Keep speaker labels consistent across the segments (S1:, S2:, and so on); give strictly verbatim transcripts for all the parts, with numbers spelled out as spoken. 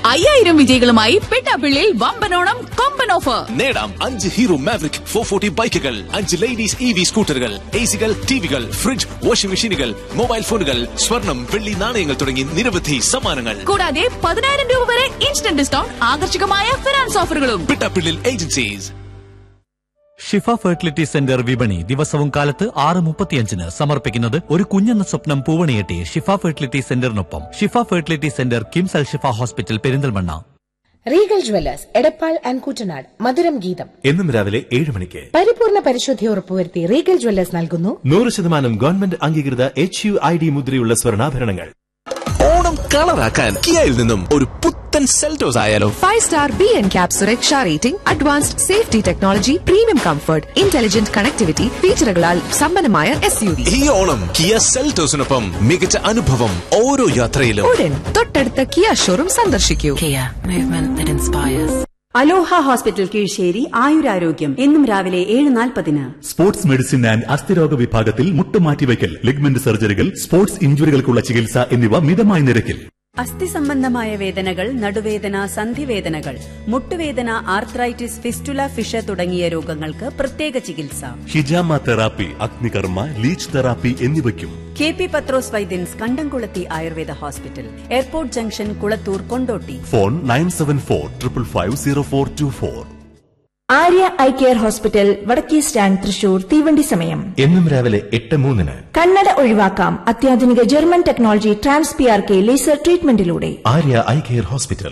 S1: അയ്യായിരം വിജയികളുമായി പെട്ടാപ്പിള്ളിയിൽ വമ്പനോണം കൊമ്പൻ ഓഫർ.
S2: നേടാം അഞ്ച് ഹീറോ മാവറിക് ഫോർ ഫോർട്ടി ബൈക്കുകൾ, അഞ്ച് ലേഡീസ് ഇ വി സ്കൂട്ടറുകൾ, എ സികൾ, ടിവികൾ, ഫ്രിഡ്ജ്, വാഷിംഗ് മെഷീനുകൾ, മൊബൈൽ ഫോണുകൾ, സ്വർണം, വെള്ളി നാണയങ്ങൾ തുടങ്ങി നിരവധി സമ്മാനങ്ങൾ.
S1: കൂടാതെ പതിനായിരം രൂപ വരെ ഇൻസ്റ്റന്റ് ഡിസ്കൗണ്ട്, ആകർഷകമായ ഫിനാൻസ് ഓഫറുകളും.
S2: പെട്ടാപ്പിള്ളിയിൽ ഏജൻസീസ്.
S3: ഷിഫ ഫെർട്ടിലിറ്റി സെന്റർ വിപണി ദിവസവും കാലത്ത് ആറ് മുപ്പത്തിയഞ്ചിന് സമർപ്പിക്കുന്നത് ഒരു കുഞ്ഞെന്ന സ്വപ്നം പൂവണിയെട്ടി ഷിഫ fertility സെന്ററിനൊപ്പം. Shifa fertility centre KIMS Al Shifa hospital Perinthalmanna.
S4: Regal jewellers Edappal and Koottanad മധുരം ഗീതം
S5: എന്നും രാവിലെ ഏഴ് മണിക്ക്.
S4: പരിപൂർണ പരിശുദ്ധി ഉറപ്പുവരുത്തി റീഗൽ ജുവല്ലേഴ്സ് നൽകുന്നു
S5: നൂറ് ശതമാനം ഗവൺമെന്റ് അംഗീകൃത എച്ച് യു ഐ ഡി മുദ്രയുള്ള സ്വർണ്ണാഭരണങ്ങൾ.
S2: ഓണം കളറാക്കാൻ കിയയിൽ നിന്നും ഒരു പുത്തൻ സെൽറ്റോസ് ആയാലോ?
S6: Five star B N cap സുരക്ഷ rating, advanced safety technology, premium comfort, intelligent connectivity ഫീച്ചറുകളാൽ സമ്പന്നമായ എസ് യു വി.
S2: ഈ ഓണം കിയ സെൽറ്റോസിനൊപ്പം മികച്ച അനുഭവം ഓരോ യാത്രയിലും.
S6: ഉടൻ തൊട്ടടുത്ത കിയ ഷോറൂം സന്ദർശിക്കൂ.
S7: അലോഹ ഹോസ്പിറ്റൽ കീഴ്ശ്ശേരി ആയുരാരോഗ്യം എന്നും രാവിലെ ഏഴ് നാൽപ്പതിന്.
S8: സ്പോർട്സ് മെഡിസിൻ ആൻഡ് അസ്ഥിരോഗ വിഭാഗത്തിൽ മുട്ടുമാറ്റിവയ്ക്കൽ, ലിഗ്മെന്റ് സർജറികൾ, സ്പോർട്സ് ഇഞ്ചുറികൾക്കുള്ള ചികിത്സ എന്നിവ മിതമായ നിരക്കിൽ.
S7: അസ്ഥി സംബന്ധമായ വേദനകൾ, നടുവേദന, സന്ധിവേദനകൾ, മുട്ടുവേദന, ആർത്രൈറ്റിസ്, ഫിസ്റ്റുല, ഫിഷ തുടങ്ങിയ രോഗങ്ങൾക്ക് പ്രത്യേക ചികിത്സ.
S8: ഹിജാമ തെറാപ്പി, അഗ്നികർമ്മ, ലീച്ച് തെറാപ്പി എന്നിവയ്ക്കും.
S7: കെ പി പത്രോസ് വൈദ്യൻസ് കണ്ടംകുളത്തി Ayurveda hospital, airport junction, Kulathur, Kondotty.
S8: Phone nine seven four triple five zero four to four.
S9: Arya eye care hospital വടക്കേ സ്റ്റാൻഡ് തൃശൂർ. തീവണ്ടി സമയം
S5: എന്നും രാവിലെ എട്ട് മൂന്നിന്.
S9: കണ്ണട ഒഴിവാക്കാം അത്യാധുനിക German technology trans P R K laser ട്രീറ്റ്മെന്റിലൂടെ.
S5: Arya eye care hospital.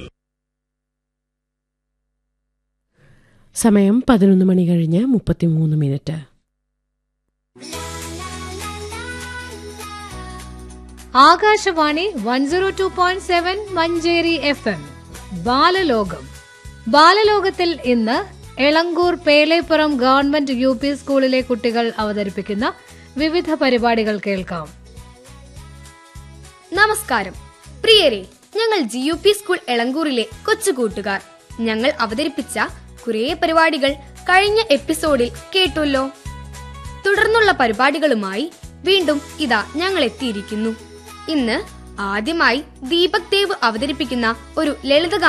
S10: സമയം പതിനൊന്ന് മണി കഴിഞ്ഞ് മുപ്പത്തിമൂന്ന് minute.
S11: Akashvani one zero two point seven Manjeri F M. Balalokam. ബാലലോകത്തിൽ ഇന്ന് Elankur Pelepuram government U P സ്കൂളിലെ കുട്ടികൾ അവതരിപ്പിക്കുന്ന വിവിധ പരിപാടികൾ കേൾക്കാം.
S12: നമസ്കാരം പ്രിയരെ, ഞങ്ങൾ ജി യു പി സ്കൂൾ എളങ്കൂറിലെ കൊച്ചു കൂട്ടുകാർ. ഞങ്ങൾ അവതരിപ്പിച്ച കുറേ പരിപാടികൾ കഴിഞ്ഞ എപ്പിസോഡിൽ കേട്ടുല്ലോ. തുടർന്നുള്ള പരിപാടികളുമായി വീണ്ടും ഇതാ ഞങ്ങൾ എത്തിയിരിക്കുന്നു. ഇന്ന് ആദ്യമായി ദീപക് ദേവ് അവതരിപ്പിക്കുന്ന ഒരു ലളിതഗാനം